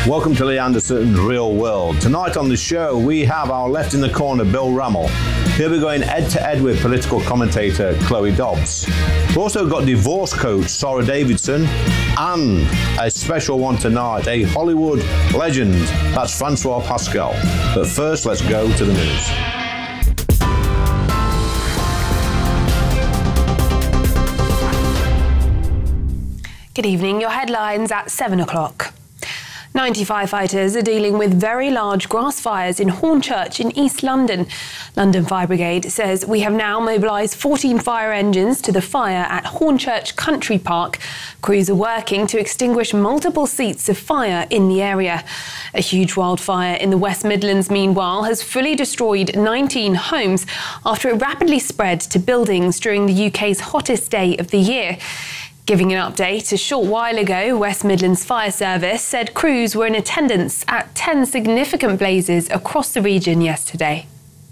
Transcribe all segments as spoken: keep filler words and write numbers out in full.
Welcome to Lee Anderson's Real World. Tonight on the show, we have our left in the corner, Bill Rammell. He'll be going head-to-head with political commentator Chloe Dobbs. We've also got divorce coach Sarah Davidson and a special one tonight, a Hollywood legend. That's Francois Pascal. But first, let's go to the news. Good evening. Your headlines at seven o'clock. ninety firefighters are dealing with very large grass fires in Hornchurch in East London. London Fire Brigade says we have now mobilised fourteen fire engines to the fire at Hornchurch Country Park. Crews are working to extinguish multiple seats of fire in the area. A huge wildfire in the West Midlands, meanwhile, has fully destroyed nineteen homes after it rapidly spread to buildings during the U K's hottest day of the year. Giving an update, a short while ago, West Midlands Fire Service said crews were in attendance at ten significant blazes across the region yesterday.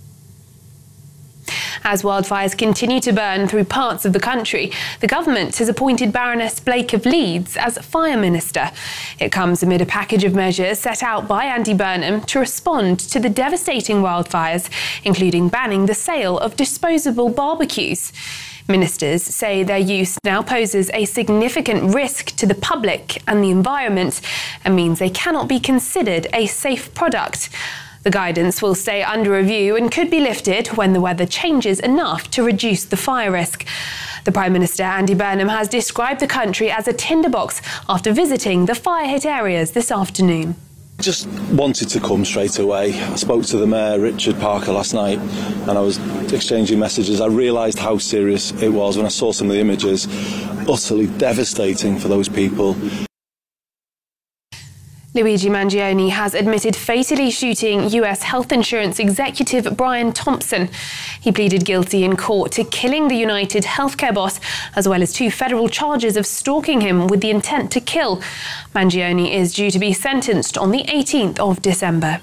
As wildfires continue to burn through parts of the country, the government has appointed Baroness Blake of Leeds as Fire Minister. It comes amid a package of measures set out by Andy Burnham to respond to the devastating wildfires, including banning the sale of disposable barbecues. Ministers say their use now poses a significant risk to the public and the environment and means they cannot be considered a safe product. The guidance will stay under review and could be lifted when the weather changes enough to reduce the fire risk. The Prime Minister, Andy Burnham, has described the country as a tinderbox after visiting the fire-hit areas this afternoon. Just wanted to come straight away. I spoke to the Mayor, Richard Parker, last night, and I was exchanging messages. I realised how serious it was when I saw some of the images. Utterly devastating for those people. Luigi Mangione has admitted fatally shooting U S health insurance executive Brian Thompson. He pleaded guilty in court to killing the United Healthcare boss, as well as two federal charges of stalking him with the intent to kill. Mangione is due to be sentenced on the eighteenth of December.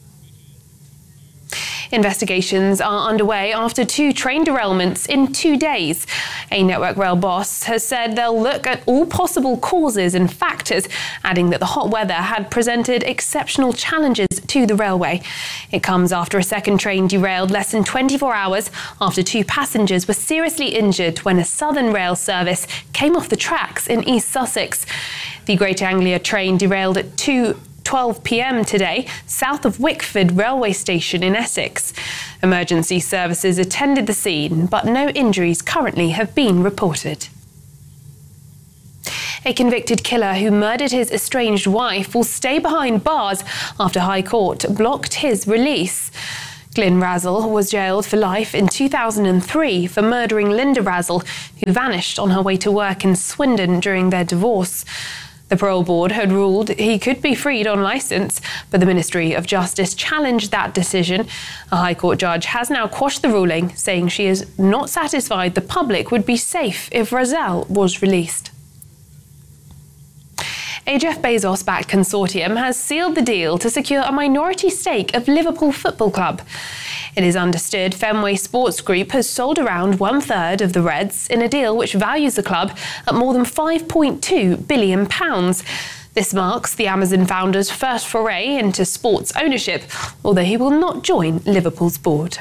Investigations are underway after two train derailments in two days. A Network Rail boss has said they'll look at all possible causes and factors, adding that the hot weather had presented exceptional challenges to the railway. It comes after a second train derailed less than twenty-four hours after two passengers were seriously injured when a Southern Rail service came off the tracks in East Sussex. The Great Anglia train derailed at two twelve p m today, south of Wickford railway station in Essex. Emergency services attended the scene, but no injuries currently have been reported. A convicted killer who murdered his estranged wife will stay behind bars after High Court blocked his release. Glyn Razzle was jailed for life in two thousand three for murdering Linda Razzle, who vanished on her way to work in Swindon during their divorce. The parole board had ruled he could be freed on licence, but the Ministry of Justice challenged that decision. A High Court judge has now quashed the ruling, saying she is not satisfied the public would be safe if Razzle was released. A Jeff Bezos-backed consortium has sealed the deal to secure a minority stake of Liverpool Football Club. It is understood Fenway Sports Group has sold around one-third of the Reds in a deal which values the club at more than five point two billion pounds. This marks the Amazon founder's first foray into sports ownership, although he will not join Liverpool's board.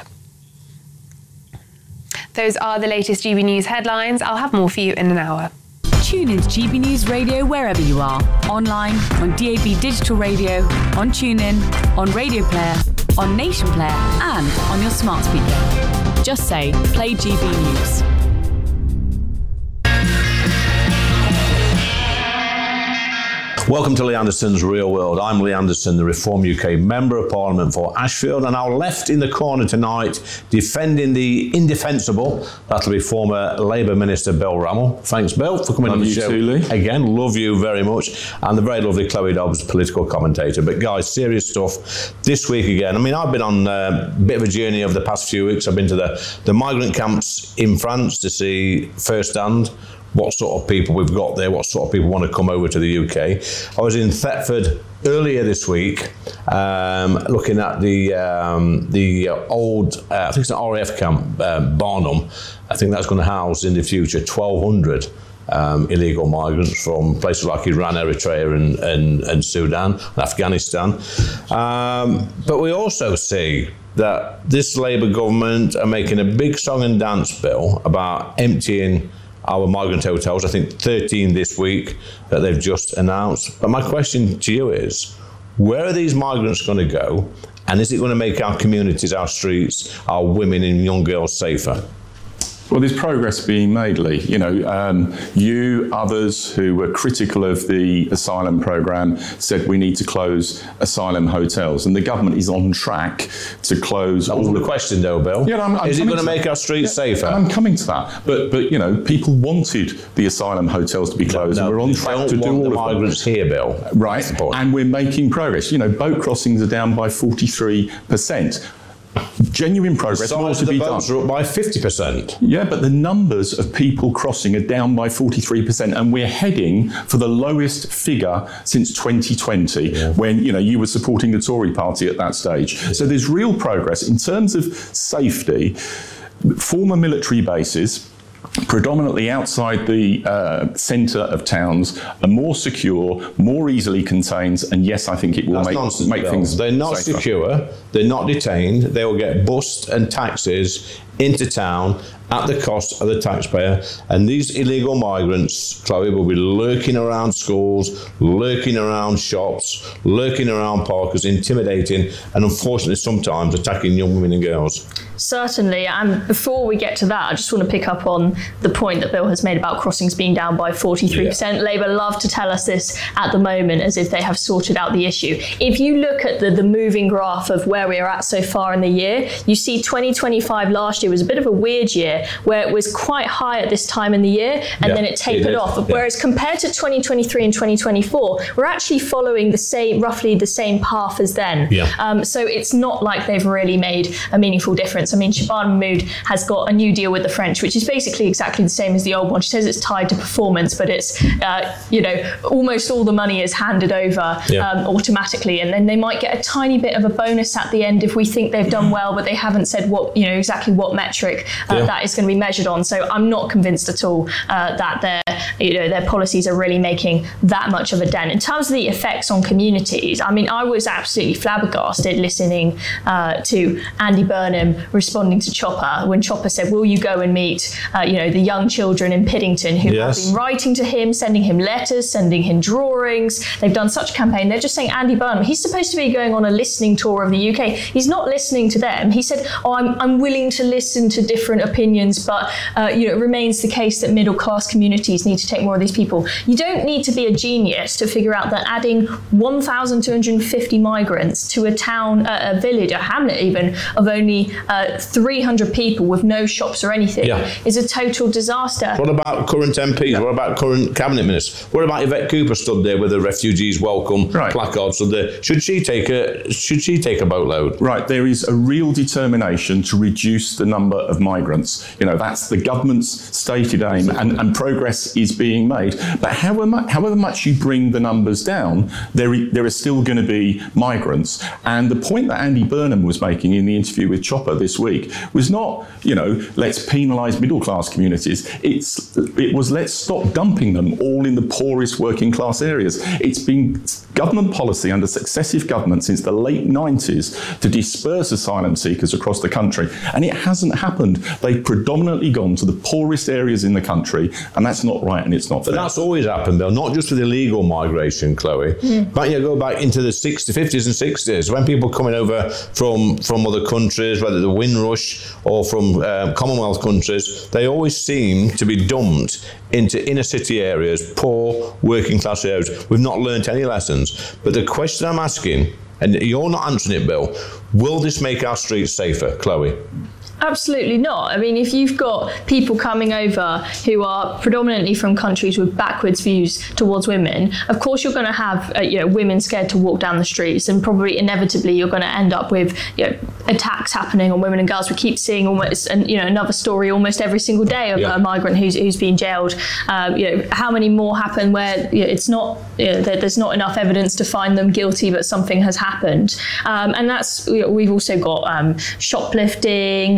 Those are the latest G B News headlines. I'll have more for you in an hour. Tune in to G B News Radio wherever you are. Online, on D A B Digital Radio, on TuneIn, on Radio Player, on Nation Player and on your smart speaker. Just say, play G B News. Welcome to Lee Anderson's Real World. I'm Lee Anderson, the Reform U K Member of Parliament for Ashfield, and our left in the corner tonight, defending the indefensible, that'll be former Labour Minister Bill Rammell. Thanks, Bill, for coming love on the you show. Too, Lee. Again, love you very much. And the very lovely Chloe Dobbs, political commentator. But guys, serious stuff this week again. I mean, I've been on a bit of a journey over the past few weeks. I've been to the, the migrant camps in France to see firsthand what sort of people we've got there, what sort of people want to come over to the U K. I was in Thetford earlier this week, um, looking at the um, the old, uh, I think it's an R A F camp, uh, Barnum. I think that's going to house in the future twelve hundred um, illegal migrants from places like Iran, Eritrea and, and, and Sudan and Afghanistan. Um, but we also see that this Labour government are making a big song and dance bill about emptying our migrant hotels. I think thirteen this week that they've just announced. But my question to you is, where are these migrants going to go? And is it going to make our communities, our streets, our women and young girls safer? Well, there's progress being made, Lee. You know, um, you, others who were critical of the asylum programme said we need to close asylum hotels, and the government is on track to close. That was all the of question, though, Bill. Yeah, I'm, I'm is it going to to make our streets yeah, safer? I'm coming to that. But, but you know, people wanted the asylum hotels to be closed, no, and we're on track to do all the of migrants them. here, Bill. Right, and we're making progress. You know, boat crossings are down by forty-three percent. Genuine progress, more to be done. Boats are up by fifty percent. Yeah, but the numbers of people crossing are down by forty-three percent, and we're heading for the lowest figure since twenty twenty, yeah. when you know you were supporting the Tory party at that stage. Yeah. So there's real progress in terms of safety. Former military bases, predominantly outside the uh, centre of towns, are more secure, more easily contained, and yes, I think it will That's make, nonsense, make Bill. things They're not safer. secure, they're not detained, they will get bussed and taxis into town at the cost of the taxpayer, and these illegal migrants, Chloe, will be lurking around schools, lurking around shops, lurking around parkers, intimidating and unfortunately sometimes attacking young women and girls. Certainly, and before we get to that, I just want to pick up on the point that Bill has made about crossings being down by forty-three percent. Yeah. Labour love to tell us this at the moment as if they have sorted out the issue. If you look at the, the moving graph of where we are at so far in the year, you see twenty twenty-five last year was a bit of a weird year where it was quite high at this time in the year and yeah, then it tapered it off. Yeah. Whereas compared to twenty twenty-three and twenty twenty-four, we're actually following the same, roughly the same path as then. Yeah. Um, so it's not like they've really made a meaningful difference. I mean, Shabana Mahmood has got a new deal with the French, which is basically exactly the same as the old one. She says it's tied to performance, but it's, uh, you know, almost all the money is handed over yeah. um, automatically. And then they might get a tiny bit of a bonus at the end if we think they've done well, but they haven't said what, you know, exactly what metric uh, yeah. that is going to be measured on. So I'm not convinced at all uh, that their, you know, their policies are really making that much of a dent. In terms of the effects on communities, I mean, I was absolutely flabbergasted listening uh, to Andy Burnham responding to Chopper when Chopper said, will you go and meet, uh, you know, the young children in Piddington who yes. have been writing to him, sending him letters, sending him drawings. They've done such a campaign. They're just saying Andy Burnham, he's supposed to be going on a listening tour of the U K. He's not listening to them. He said, oh, I'm, I'm willing to listen to different opinions, but, uh, you know, it remains the case that middle class communities need to take more of these people. You don't need to be a genius to figure out that adding one thousand two hundred fifty migrants to a town, uh, a village, a hamlet even, of only uh, three hundred people with no shops or anything yeah. is a total disaster. What about current M Ps? Yeah. What about current cabinet ministers? What about Yvette Cooper stood there with a refugees welcome right. placard stood there? Should she take a should she take a boatload? Right, there is a real determination to reduce the number of migrants. You know, that's the government's stated aim, and, and progress is being made. But however much, however much you bring the numbers down, there there are still going to be migrants. And the point that Andy Burnham was making in the interview with Chopper this week was not, you know, let's penalise middle class communities. It's it was let's stop dumping them all in the poorest working class areas. It's been government policy under successive governments since the late nineties to disperse asylum seekers across the country, and it hasn't happened. They've predominantly gone to the poorest areas in the country, and that's not right and it's not fair. But that's always happened, Bill, not just with illegal migration, Chloe, mm. but you go back into the sixties, fifties and sixties, when people coming over from, from other countries, whether the Windrush or from um, Commonwealth countries, they always seem to be dumped into inner city areas, poor working class areas. We've not learnt any lessons. But the question I'm asking, and you're not answering it, Bill, will this make our streets safer, Chloe? Absolutely not. I mean, if you've got people coming over who are predominantly from countries with backwards views towards women, of course you're going to have uh, you know, women scared to walk down the streets, and probably inevitably you're going to end up with you know, attacks happening on women and girls. We keep seeing almost an, you know another story almost every single day of yeah. a migrant who's who's been jailed. Um, you know, how many more happen where you know, it's not you know, there's not enough evidence to find them guilty, but something has happened. Um, and that's you know, we've also got um, shoplifting.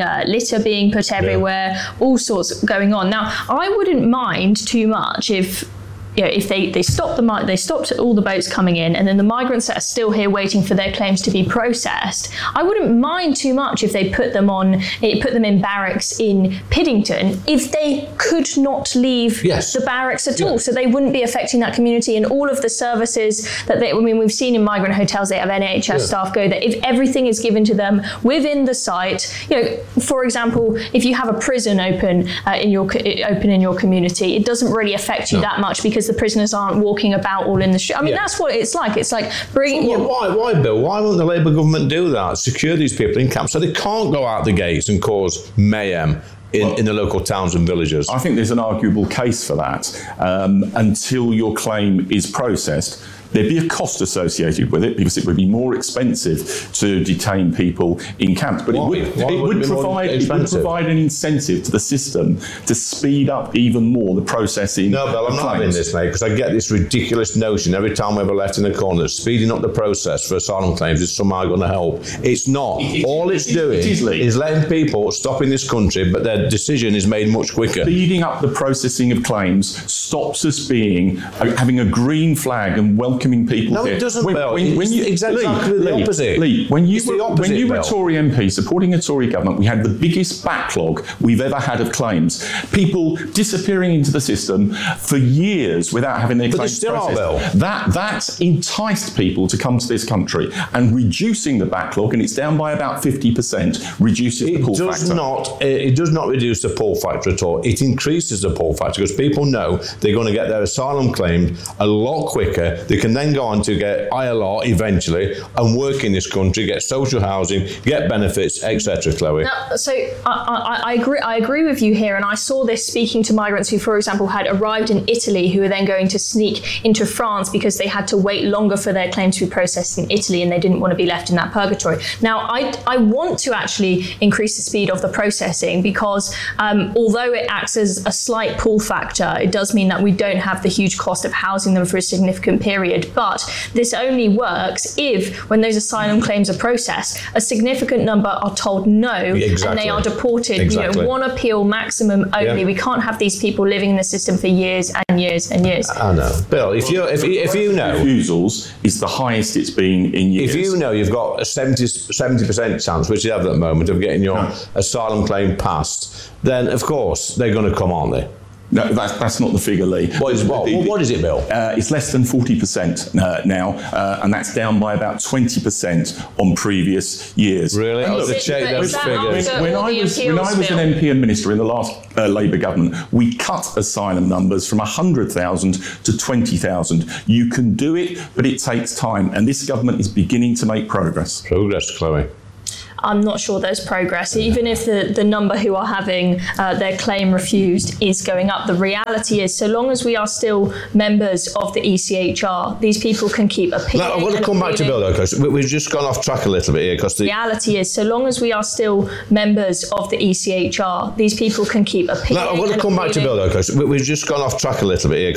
uh, litter being put everywhere, yeah. all sorts going on. Now, I wouldn't mind too much if you know, if they, they stopped the they stopped all the boats coming in, and then the migrants that are still here waiting for their claims to be processed, I wouldn't mind too much if they put them on put them in barracks in Piddington if they could not leave yes. the barracks at all, yeah. so they wouldn't be affecting that community and all of the services that they. I mean, we've seen in migrant hotels they have N H S yeah. staff go there. If everything is given to them within the site, you know, for example, if you have a prison open uh, in your open in your community, it doesn't really affect you no. that much because the prisoners aren't walking about all in the street. I mean, yeah. that's what it's like. It's like bringing. So why, why, Bill? Why won't the Labour government do that? Secure these people in camps so they can't go out the gates and cause mayhem in, well, in the local towns and villages. I think there's an arguable case for that. Um, until your claim is processed, there'd be a cost associated with it because it would be more expensive to detain people in camps. But Why? it would, Why it would would, it provide, it would provide an incentive to the system to speed up even more the processing. No, Bill, I'm not having this, mate, because I get this ridiculous notion every time we have a left in the corner that speeding up the process for asylum claims is somehow going to help. It's not. It, All it's it, doing it is, is letting people stop in this country, but their decision is made much quicker. Speeding up the processing of claims stops us being uh, having a green flag and welcoming people. No, here. it doesn't, when, Bill. When, when you, exactly Lee, the Lee, opposite. Lee, when you, it's were, the opposite, when you were a Bill. Tory M P supporting a Tory government, we had the biggest backlog we've ever had of claims. People disappearing into the system for years without having their but claims still processed. Are, Bill. That, that enticed people to come to this country, and reducing the backlog, and it's down by about fifty percent, reduces it the pull does factor. Not, it does not reduce the pull factor at all. It increases the pull factor because people know they're going to get their asylum claimed a lot quicker. They can then go on to get I L R eventually and work in this country, get social housing, get benefits, et cetera. Chloe. Now, so I, I, I agree. I agree with you here, and I saw this speaking to migrants who, for example, had arrived in Italy, who were then going to sneak into France because they had to wait longer for their claim to be processed in Italy, and they didn't want to be left in that purgatory. Now, I I want to actually increase the speed of the processing because um, although it acts as a slight pull factor, it does mean that we don't have the huge cost of housing them for a significant period. But this only works if, when those asylum claims are processed, a significant number are told no, exactly. and they are deported. Exactly. You know, one appeal maximum only. Yeah. We can't have these people living in the system for years and years and years. I know, Bill. If you if if you know refusals is the highest it's been in years. If you know you've got a seventy percent chance, which you have at the moment, of getting your no. asylum claim passed, then of course they're going to come, aren't they? No, that's, that's not the figure, Lee. What is, what, what is it, Bill? Uh, it's less than forty percent uh, now, uh, and that's down by about twenty percent on previous years. Really? And I is have to it- check but those is that figures. after When all I the was, when I appeals, was an Bill? M P and minister in the last uh, Labour government, we cut asylum numbers from one hundred thousand to twenty thousand. You can do it, but it takes time, and this government is beginning to make progress. Progress, Chloe. I'm not sure there's progress. Even if the, the number who are having uh, their claim refused is going up, the reality is, so long as we are still members of the E C H R, these people can keep appealing. Now, I want to come back to Bill, though, because we've just gone off track a little bit here. Because the reality is, so long as we are still members of the E C H R, these people can keep appealing. Now, I want to come back to Bill, though, because we've just gone off track a little bit here.